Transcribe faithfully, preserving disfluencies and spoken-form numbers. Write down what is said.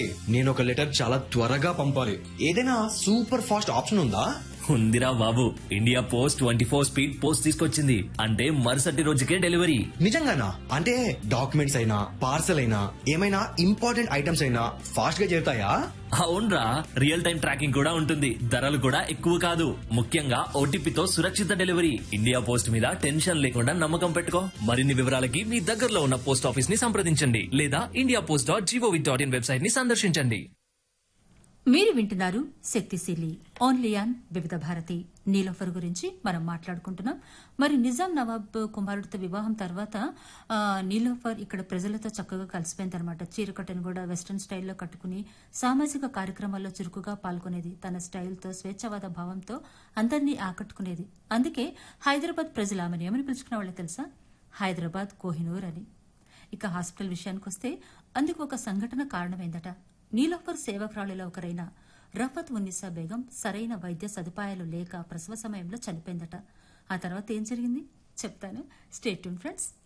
నేను ఒక లెటర్ చాలా త్వరగా పంపాలి. ఏదైనా సూపర్ ఫాస్ట్ ఆప్షన్ ఉందా? ఉందిరా బాబు, India post twenty four speed post తీసుకొచ్చింది. అంటే మరుసటి రోజుకే డెలివరీ. నిజంగానా? అంటే డాక్యుమెంట్స్ అయినా పార్సల్ అయినా ఏమైనా ఇంపార్టెంట్ ఐటమ్స్ అయినా ఫాస్ట్ గా చేరుతాయా? అవునరా, రియల్ టైం ట్రాకింగ్ కూడా ఉంటుంది. ధరలు కూడా ఎక్కువ కాదు. ముఖ్యంగా ఓటీపీతో సురక్షిత డెలివరీ. ఇండియా పోస్ట్ మీద టెన్షన్ లేకుండా నమ్మకం పెట్టుకో. మరిన్ని వివరాలకి మీ దగ్గరలో ఉన్న పోస్ట్ ఆఫీస్ ని సంప్రదించండి లేదా India post dot GOV dot in website ని సందర్శించండి. మీరు వింటున్నారు శక్తిశీలి ఓన్లీ ఆన్ వివిధ భారతి. నీలోఫర్ గురించి మనం మాట్లాడుకుంటున్నాం. మరి నిజాం నవాబ్ కుమారుడితో వివాహం తర్వాత ఆ, నీలోఫర్ ఇక్కడ ప్రజలతో చక్కగా కలిసిపోయిందనమాట. చీరకట్టను కూడా వెస్ట్రన్ స్టైల్లో కట్టుకుని సామాజిక కార్యక్రమాల్లో చురుకుగా పాల్గొనేది. తన స్టైల్తో స్వేచ్ఛావాద భావంతో అందరినీ ఆకట్టుకునేది. అందుకే హైదరాబాద్ ప్రజలు ఆమెను ఏమని పిలుచుకునే వాళ్ళే తెలుసా? హైదరాబాద్ కోహినూర్ అని. ఇక హాస్పిటల్ విషయానికి వస్తే అందుకు ఒక సంఘటన కారణమైందట. నీలోఫర్ సేవకురాలిలో ఒకరైన రఫత్ ఉన్నిసా బేగం సరైన వైద్య సదుపాయాలు లేక ప్రసవ సమయంలో చనిపోయిందట. ఆ తర్వాత ఏం జరిగింది చెప్తాను. Stay tune friends.